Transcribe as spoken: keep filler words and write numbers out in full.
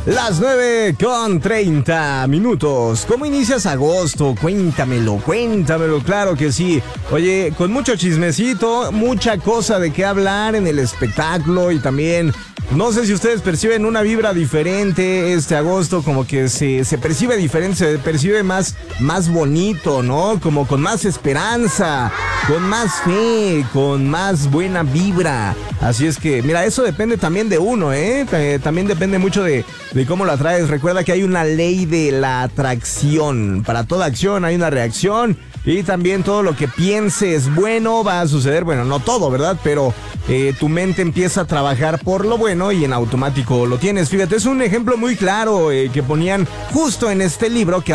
Las nueve con treinta minutos. ¿Cómo inicias agosto? Cuéntamelo, cuéntamelo, claro que sí. Oye, con mucho chismecito, mucha cosa de qué hablar en el espectáculo y también... No sé si ustedes perciben una vibra diferente este agosto, como que se, se percibe diferente, se percibe más, más bonito, ¿no? Como con más esperanza, con más fe, con más buena vibra. Así es que, mira, eso depende también de uno, ¿eh? eh también depende mucho de, de cómo lo atraes. Recuerda que hay una ley de la atracción. Para toda acción hay una reacción. Y también todo lo que pienses bueno va a suceder. Bueno, no todo, ¿verdad? Pero eh, tu mente empieza a trabajar por lo bueno y en automático lo tienes. Fíjate, es un ejemplo muy claro eh, que ponían justo en este libro que